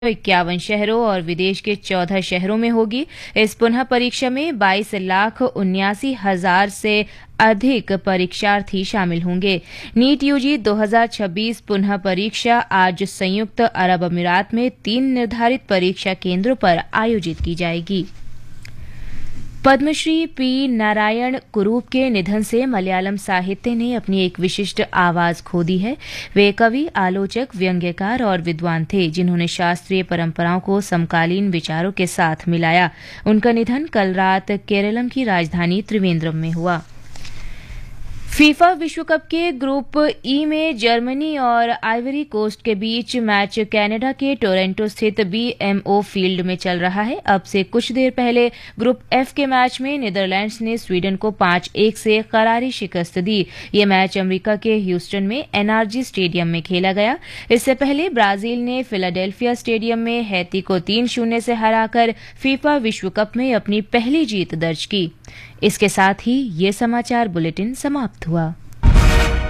51 शहरों और विदेश के 14 शहरों में होगी। इस पुनः परीक्षा में 22,79,000 से अधिक परीक्षार्थी शामिल होंगे। नीट यूजी 2026 पुनः परीक्षा आज संयुक्त अरब अमीरात में 3 निर्धारित परीक्षा केंद्रों पर आयोजित की जाएगी। पद्मश्री पी नारायण कुरूप के निधन से मलयालम साहित्य ने अपनी एक विशिष्ट आवाज खो दी है। वे कवि, आलोचक, व्यंग्यकार और विद्वान थे, जिन्होंने शास्त्रीय परंपराओं को समकालीन विचारों के साथ मिलाया। उनका निधन कल रात केरलम की राजधानी त्रिवेंद्रम में हुआ। फीफा विश्व कप के ग्रुप ई में जर्मनी और आइवरी कोस्ट के बीच मैच कनाडा के टोरंटो स्थित बीएमओ फील्ड में चल रहा है। अब से कुछ देर पहले ग्रुप एफ के मैच में नीदरलैंड्स ने स्वीडन को 5-1 से करारी शिकस्त दी। ये मैच अमेरिका के ह्यूस्टन में एनआरजी स्टेडियम में खेला गया। इससे पहले ब्राजील ने फिलाडेल्फिया स्टेडियम में हैती को 3-0 से हराकर फीफा विश्व कप में अपनी पहली जीत दर्ज की। इसके साथ ही ये समाचार बुलेटिन समाप्त हुआ।